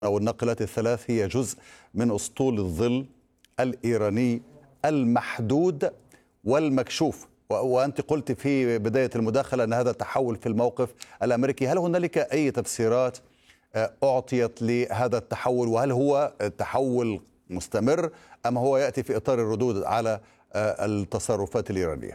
أو الناقلات الثلاث هي جزء من أسطول الظل الإيراني المحدود والمكشوف. وأنت قلت في بداية المداخلة أن هذا تحول في الموقف الأمريكي. هل هنالك أي تفسيرات أعطيت لهذا التحول، وهل هو تحول مستمر أم هو يأتي في إطار الردود على التصرفات الإيرانية؟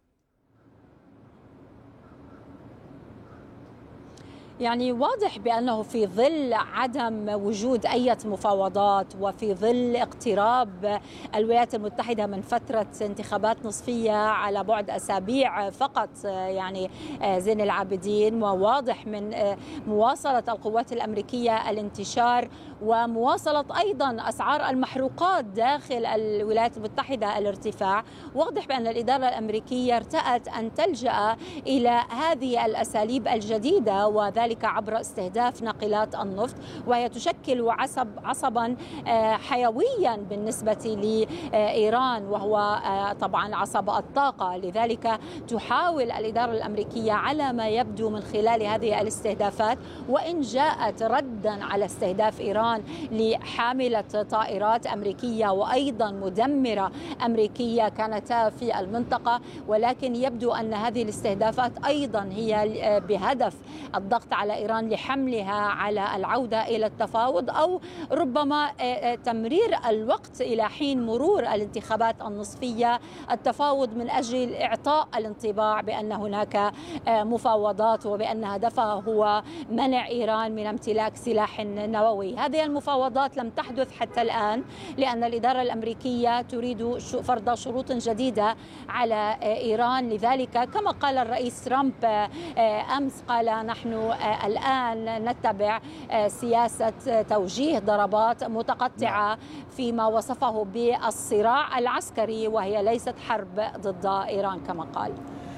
يعني واضح بأنه في ظل عدم وجود أي مفاوضات وفي ظل اقتراب الولايات المتحدة من فترة انتخابات نصفية على بعد أسابيع فقط، يعني زين العابدين، وواضح من مواصلة القوات الأمريكية الانتشار ومواصلة أيضا أسعار المحروقات داخل الولايات المتحدة الارتفاع، واضح بأن الإدارة الأمريكية ارتأت أن تلجأ إلى هذه الأساليب الجديدة، وذلك عبر استهداف ناقلات النفط، وهي تشكل عصبا حيويا بالنسبة لإيران، وهو طبعا عصب الطاقة. لذلك تحاول الإدارة الأمريكية على ما يبدو من خلال هذه الاستهدافات، وإن جاءت ردا على استهداف إيران لحاملة طائرات أمريكية وأيضا مدمرة أمريكية كانتا في المنطقة، ولكن يبدو أن هذه الاستهدافات أيضا هي بهدف الضغط على إيران لحملها على العودة إلى التفاوض، أو ربما تمرير الوقت إلى حين مرور الانتخابات النصفية، التفاوض من أجل إعطاء الانطباع بأن هناك مفاوضات وبأن هدفها هو منع إيران من امتلاك سلاح نووي. هذه المفاوضات لم تحدث حتى الآن، لأن الإدارة الأمريكية تريد فرض شروط جديدة على إيران. لذلك كما قال الرئيس ترامب أمس، قال نحن الآن نتبع سياسة توجيه ضربات متقطعة فيما وصفه بالصراع العسكري، وهي ليست حرب ضد إيران كما قال.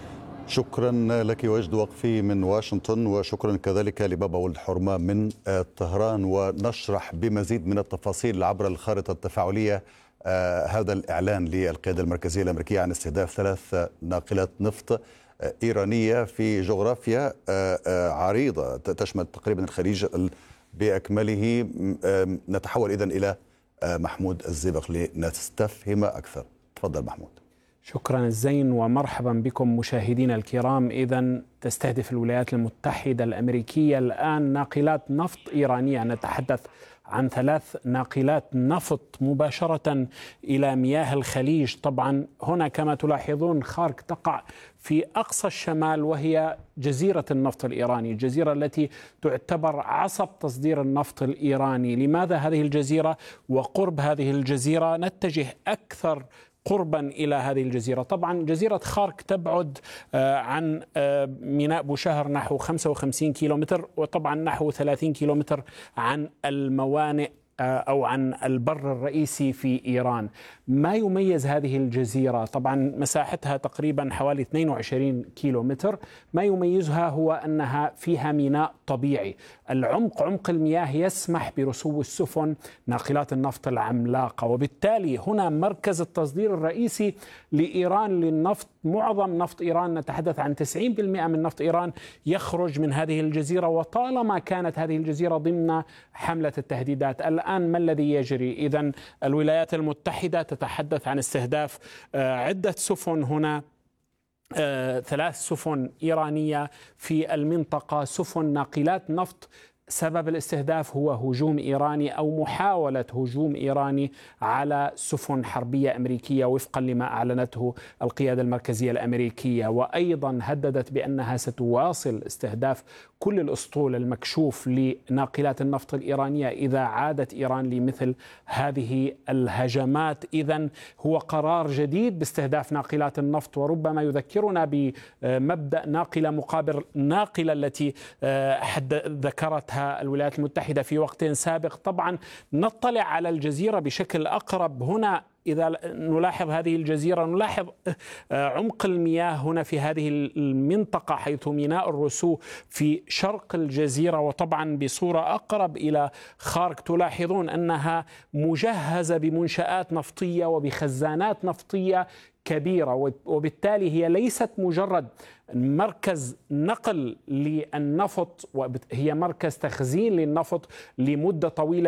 شكرا لك وجد وقفي من واشنطن، وشكرا كذلك لبابا ولد حرمة من طهران. ونشرح بمزيد من التفاصيل عبر الخارطة التفاعلية هذا الإعلان للقيادة المركزية الأمريكية عن استهداف 3 ناقلات نفط إيرانية في جغرافيا عريضة تشمل تقريبا الخليج بأكمله. نتحول إذن إلى محمود الزبق لنستفهم أكثر. تفضل محمود. شكرا الزين ومرحبا بكم مشاهدينا الكرام. إذن تستهدف الولايات المتحدة الأمريكية الآن ناقلات نفط إيرانية، نتحدث عن 3 ناقلات نفط مباشرة إلى مياه الخليج. طبعا هنا كما تلاحظون خارك تقع في أقصى الشمال، وهي جزيرة النفط الإيراني، الجزيرة التي تعتبر عصب تصدير النفط الإيراني. لماذا هذه الجزيرة وقرب هذه الجزيرة؟ نتجه أكثر قربا إلى هذه الجزيرة. طبعا جزيرة خارك تبعد عن ميناء بوشهر نحو 55 كيلومتر، وطبعا نحو 30 كيلومتر عن الموانئ أو عن البر الرئيسي في إيران. ما يميز هذه الجزيرة، طبعا مساحتها تقريبا حوالي 22 كيلومتر، ما يميزها هو أنها فيها ميناء طبيعي. عمق المياه يسمح برسو السفن ناقلات النفط العملاقة، وبالتالي هنا مركز التصدير الرئيسي لإيران للنفط. معظم نفط إيران، نتحدث عن 90% من نفط إيران يخرج من هذه الجزيرة، وطالما كانت هذه الجزيرة ضمن حملة التهديدات. الآن ما الذي يجري؟ إذن الولايات المتحدة تتحدث عن استهداف عدة سفن هنا، 3 سفن إيرانية في المنطقة، سفن ناقلات نفط. سبب الاستهداف هو هجوم إيراني أو محاولة هجوم إيراني على سفن حربية أمريكية وفقا لما أعلنته القيادة المركزية الأمريكية، وأيضا هددت بأنها ستواصل استهداف كل الأسطول المكشوف لناقلات النفط الإيرانية إذا عادت إيران لمثل هذه الهجمات. إذن هو قرار جديد باستهداف ناقلات النفط، وربما يذكرنا بمبدأ ناقلة مقابل ناقلة التي ذكرتها الولايات المتحدة في وقت سابق. طبعا نطلع على الجزيرة بشكل أقرب هنا. إذا نلاحظ هذه الجزيرة نلاحظ عمق المياه هنا في هذه المنطقة، حيث ميناء الرسو في شرق الجزيرة، وطبعا بصورة أقرب إلى خارك تلاحظون أنها مجهزة بمنشآت نفطية وبخزانات نفطية كبيرة، وبالتالي هي ليست مجرد مركز نقل للنفط، هي مركز تخزين للنفط لمدة طويلة